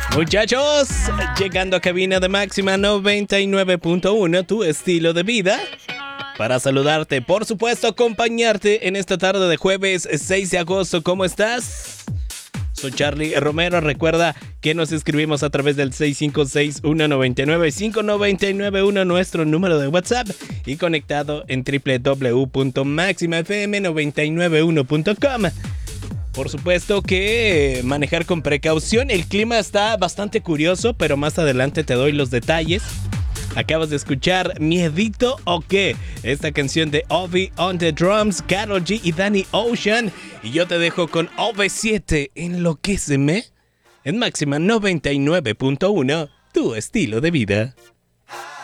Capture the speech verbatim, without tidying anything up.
Muchachos, llegando a cabina de Máxima noventa y nueve punto uno, tu estilo de vida. Para saludarte, por supuesto, acompañarte en esta tarde de jueves seis de agosto. ¿Cómo estás? Soy Charlie Romero. Recuerda que nos escribimos a través del seis cinco seis, uno nueve nueve, cinco nueve nueve uno, nuestro número de WhatsApp, y conectado en doble u doble u doble u punto máxima f m noventa y nueve uno punto com. Por supuesto que manejar con precaución. El clima está bastante curioso, pero más adelante te doy los detalles. Acabas de escuchar Miedito o qué, esta canción de Ovi on the drums, Karol G y Danny Ocean. Y yo te dejo con O V siete, Enloquéceme, en Máxima noventa y nueve punto uno, tu estilo de vida.